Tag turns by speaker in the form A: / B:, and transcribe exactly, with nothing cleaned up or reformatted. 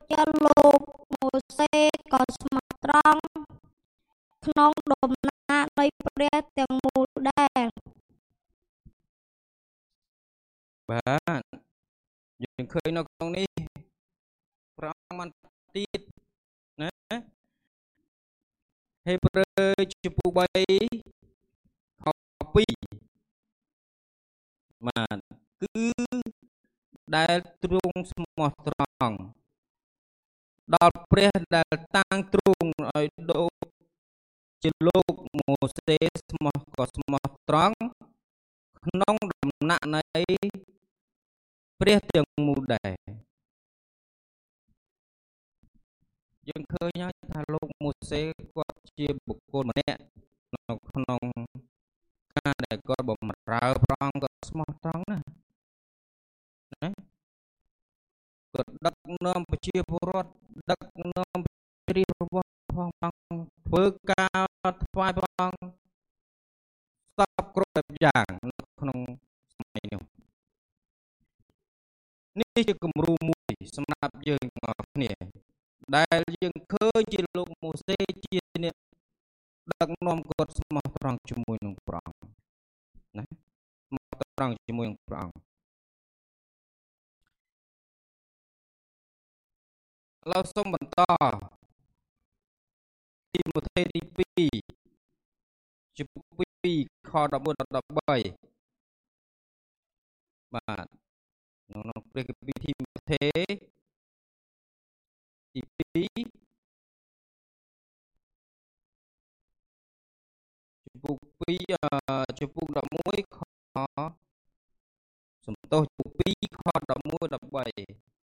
A: ជាលោកម៉ូសេក៏ស្មោះត្រង់ក្នុងដំណើរនៃព្រះទាំងមូលដែរ
B: បាទយើងឃើញនៅក្នុងនេះព្រះអង្គបានទៀតណាហេព្រើរជំពូកបីខពីរបាទគឺដែលទ្រង់ស្មោះត្រង់ដល់ព្រះដែលតាំងទ្រង់ឲ្យដូចជាលោកម៉ូសេស្មោះក៏ស្មោះត្រង់ក្នុងដំណាក់នៃព្រះទាំងមូលដែរយើងឃើញហើយថាលោកម៉ូសេគាត់ជាបុគ្គលម្នាក់នៅក្នុងការដែលគាត់បម្រើព្រះអង្គក៏ស្មោះត្រង់ណាណាគាត់ដឹកនាំប្រជាពលរដ្ឋដឹកនាំរាជរបស់ផងអង្គធ្វើការថ្វាយព្រះអង្គស្បគ្រប់បែបយ៉ាងនៅក្នុងសម័យនោះនេះជាគំរូមួយសម្រាប់យើងទាំងអស់គ្នាដែលយើងឃើញជាលោកម៉ូសេជាអ្នកដឹកនាំគាត់ស្មោះត្រង់ជាមួយនឹងព្រះអង្គណាស្មោះត្រង់ជាមួយនឹងព្រះអង្គឥឡូវសូមបន្តទីម៉ូថេទីពីរជំពូកពីរខដប់បួនដល់ដប់បីបាទក្នុងព្រះគម្ពីរទីម៉ូថេទីពីរជំពូកពីរជំពូកដប់មួយខសំទោសជំពូកពីរខដប់មួយដល់ដប់បី